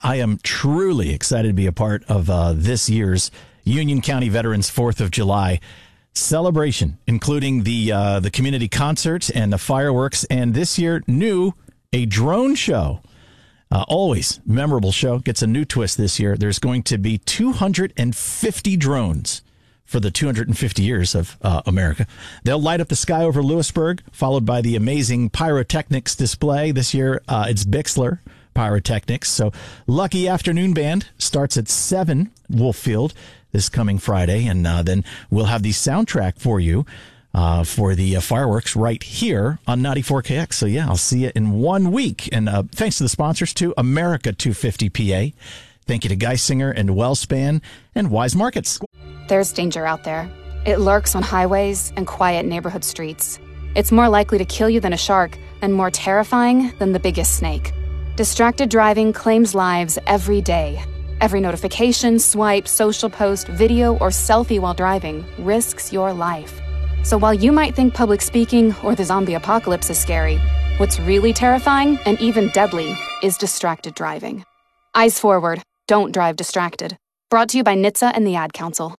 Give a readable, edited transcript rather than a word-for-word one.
I am truly excited to be a part of this year's Union County Veterans 4th of July celebration, including the community concert and the fireworks, and this year, a drone show. Always memorable show. Gets a new twist this year. There's going to be 250 drones for the 250 years of America. They'll light up the sky over Lewisburg, followed by the amazing pyrotechnics display. This year, it's Bixler Pyrotechnics. So Lucky Afternoon Band starts at 7, Wolffield, this coming Friday. And then we'll have the soundtrack for you for the fireworks right here on 94KX. So, yeah, I'll see you in 1 week. And thanks to the sponsors, too, America 250 PA. Thank you to Geisinger and Wellspan and Wise Markets. There's danger out there. It lurks on highways and quiet neighborhood streets. It's more likely to kill you than a shark and more terrifying than the biggest snake. Distracted driving claims lives every day. Every notification, swipe, social post, video, or selfie while driving risks your life. So while you might think public speaking or the zombie apocalypse is scary, what's really terrifying and even deadly is distracted driving. Eyes forward. Don't drive distracted. Brought to you by NHTSA and the Ad Council.